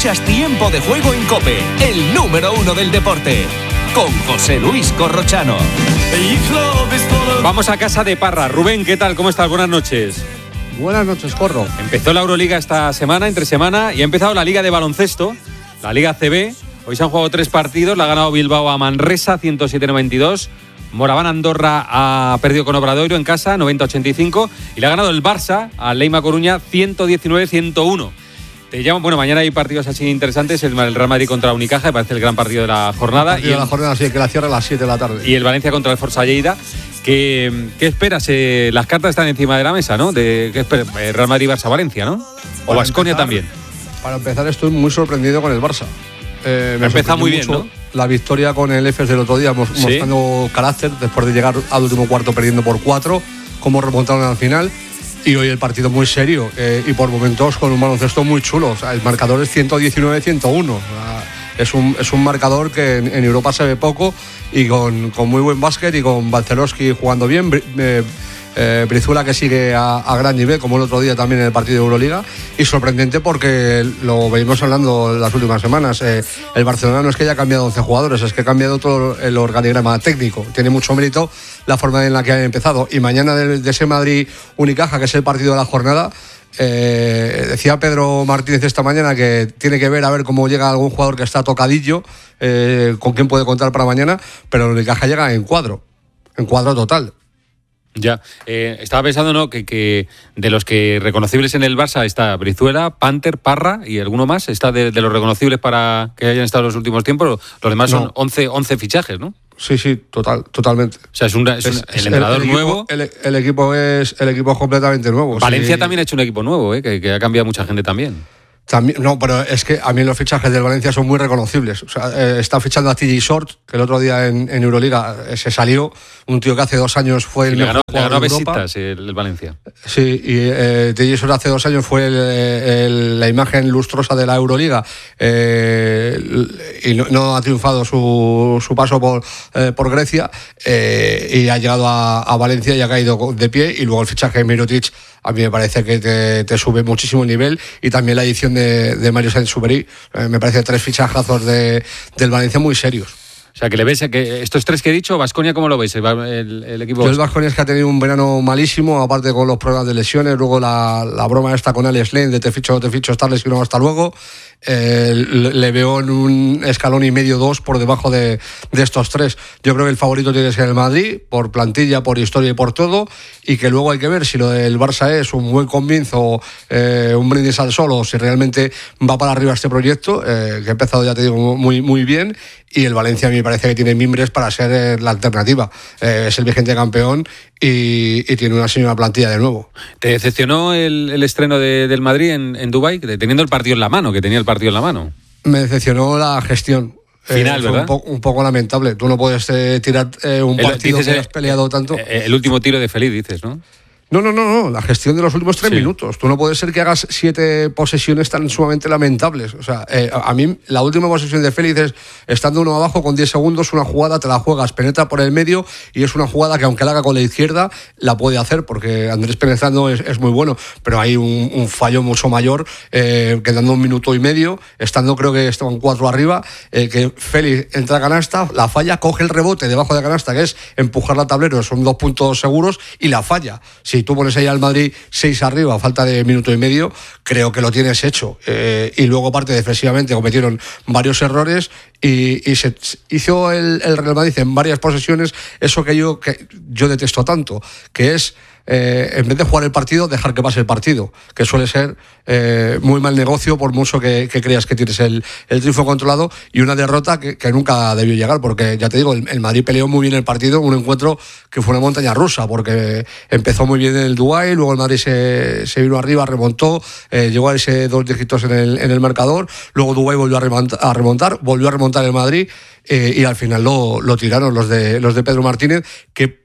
Escuchas Tiempo de Juego en COPE, el número 1 del deporte, con José Luis Corrochano. Vamos a casa de Parra. Rubén, ¿qué tal? ¿Cómo estás? Buenas noches. Buenas noches, Corro. Empezó la Euroliga esta semana, entre semana, y ha empezado la Liga de Baloncesto, la Liga CB. Hoy se han jugado 3 partidos, la ha ganado Bilbao a Manresa, 107-92. Moraván Andorra ha perdido con Obradoiro en casa, 90-85. Y le ha ganado el Barça a Leima Coruña, 119-101. Te llamo, bueno, mañana hay partidos así interesantes. El Real Madrid contra Unicaja, me parece el gran partido de la jornada. De la jornada, sí, que la cierra a las 7 de la tarde. Y el Valencia contra el Forza Lleida. ¿Qué esperas? Las cartas están encima de la mesa, ¿no? ¿Qué esperas? Real Madrid, Barça, Valencia, ¿no? O Baskonia también. Para empezar, estoy muy sorprendido con el Barça. Me empezado muy bien, ¿no? La victoria con el EFES del otro día, mostrando carácter después de llegar al último cuarto perdiendo por 4, cómo remontaron al final. Y hoy el partido muy serio y por momentos con un baloncesto muy chulo. O sea, el marcador es 119-101. O sea, es un marcador que en Europa se ve poco y con muy buen básquet y con Balcerowski jugando bien. Brizuela que sigue a gran nivel, como el otro día también en el partido de Euroliga, y sorprendente porque lo venimos hablando las últimas semanas. El Barcelona no es que haya cambiado 11 jugadores, es que ha cambiado todo el organigrama técnico. Tiene mucho mérito la forma en la que ha empezado. Y mañana de ese Madrid-Unicaja, que es el partido de la jornada, decía Pedro Martínez esta mañana que tiene que ver a ver cómo llega algún jugador que está tocadillo, con quién puede contar para mañana, pero el Unicaja llega en cuadro total. Ya, estaba pensando, ¿no? que de los que reconocibles en el Barça está Brizuela, Panther, Parra y alguno más. Está de los reconocibles para que hayan estado en los últimos tiempos. Los demás son 11 fichajes, ¿no? Sí, totalmente. O sea, es el entrenador nuevo. El equipo es completamente nuevo. Valencia sí. También ha hecho un equipo nuevo, que ha cambiado mucha gente también. También, no, pero es que a mí los fichajes del Valencia son muy reconocibles. O sea, está fichando a TJ Short, que el otro día en Euroliga se salió. Un tío que hace 2 años fue el mejor jugador de Europa. Besitas el Valencia. Sí, y TJ Short hace 2 años fue la imagen lustrosa de la Euroliga. Y no ha triunfado su paso por Grecia. Y ha llegado a Valencia y ha caído de pie. Y luego el fichaje de Mirotic a mí me parece que te sube muchísimo el nivel, y también la edición de Mario Sainz-Superi, me parece 3 fichajazos del Valencia muy serios. O sea, que le ves que estos 3 que he dicho, Baskonia, ¿cómo lo veis? El equipo. El Baskonia es que ha tenido un verano malísimo, aparte con los problemas de lesiones, luego la broma esta con Alex Lane de te ficho, estar lesionado hasta luego. Le veo en un escalón y medio, 2 por debajo de estos 3. Yo creo que el favorito tiene que ser el Madrid, por plantilla, por historia y por todo, y que luego hay que ver si lo del Barça es un buen comienzo, un brindis al sol, o si realmente va para arriba este proyecto, que ha empezado, ya te digo, muy, muy bien. Y el Valencia a mí me parece que tiene mimbres para ser la alternativa. Es el vigente campeón y tiene una señora plantilla de nuevo. ¿Te decepcionó el estreno del Madrid en Dubái, teniendo el partido en la mano, que tenía el partido en la mano? Me decepcionó la gestión. Final, ¿verdad? Un poco lamentable. Tú no puedes tirar un partido que has peleado tanto. El último tiro de Feliz, dices, ¿no? No, la gestión de los últimos 3 minutos. Tú no puedes ser que hagas 7 posesiones tan sumamente lamentables. O sea, a mí la última posesión de Félix es, estando uno abajo con 10 segundos, una jugada, te la juegas, penetra por el medio, y es una jugada que aunque la haga con la izquierda, la puede hacer, porque Andrés penetrando es muy bueno, pero hay un fallo mucho mayor, quedando 1 minuto y medio, estando creo que estaban 4 arriba, que Félix entra a canasta, la falla, coge el rebote debajo de canasta, que es empujar la tablero, son 2 puntos seguros, y la falla. Si tú pones ahí al Madrid 6 arriba a falta de 1 minuto y medio, creo que lo tienes hecho. Y luego, aparte, defensivamente cometieron varios errores y se hizo el Real Madrid en varias posesiones eso que yo detesto tanto, que es en vez de jugar el partido, dejar que pase el partido, que suele ser muy mal negocio, por mucho que creas que tienes el triunfo controlado, y una derrota que nunca debió llegar, porque ya te digo, el Madrid peleó muy bien el partido, un encuentro que fue una montaña rusa, porque empezó muy bien en el Dubái, luego el Madrid se vino arriba, remontó, llegó a ese 2 dígitos en el marcador, luego Dubái volvió volvió a remontar el Madrid, y al final lo tiraron los de Pedro Martínez, que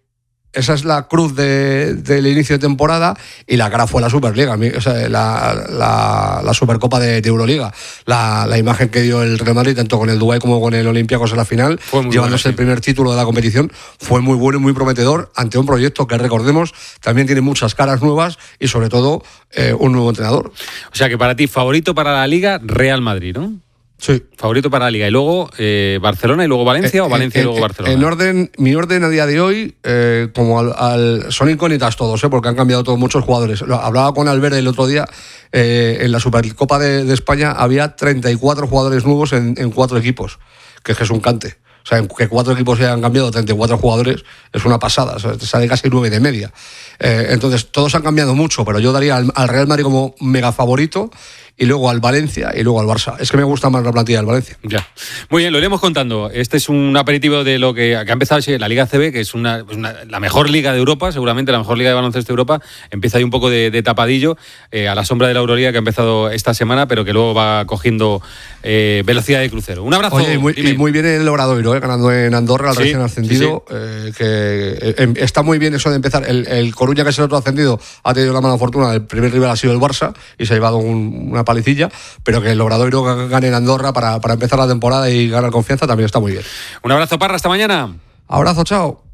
esa es la cruz del inicio de temporada, y la cara fue la Superliga, o sea, la Supercopa de Euroliga. La imagen que dio el Real Madrid, tanto con el Dubái como con el Olympiacos en la final, llevándose el primer título de la competición, fue muy bueno y muy prometedor ante un proyecto que, recordemos, también tiene muchas caras nuevas y sobre todo un nuevo entrenador. O sea que para ti, favorito para la Liga, Real Madrid, ¿no? Sí. Favorito para la Liga. Y luego Barcelona y luego Valencia, o Valencia y luego Barcelona. Mi orden a día de hoy, son incógnitas todos, porque han cambiado todos muchos jugadores. Hablaba con Albert el otro día, en la Supercopa de España había 34 jugadores nuevos en 4 equipos, que es un cante. O sea, que 4 equipos se hayan cambiado 34 jugadores es una pasada, o sea, sale casi 9 de media. Entonces, todos han cambiado mucho, pero yo daría al Real Madrid como mega favorito, y luego al Valencia y luego al Barça. Es que me gusta más la plantilla del Valencia. Ya. Muy bien, lo iremos contando. Este es un aperitivo de lo que ha empezado la Liga CB, que es la mejor liga de Europa, seguramente la mejor liga de baloncesto de Europa. Empieza ahí un poco de tapadillo, a la sombra de la Euroliga que ha empezado esta semana, pero que luego va cogiendo velocidad de crucero. Un abrazo. Oye, y muy bien el Obradoiro, ganando en Andorra al recién ascendido. Sí. Que está muy bien eso de empezar. El Coruña, que es el otro ascendido, ha tenido la mala fortuna. El primer rival ha sido el Barça y se ha llevado una palicilla, pero que el Obradoiro gane en Andorra para empezar la temporada y ganar confianza también está muy bien. Un abrazo, Parra, hasta mañana. Abrazo, chao.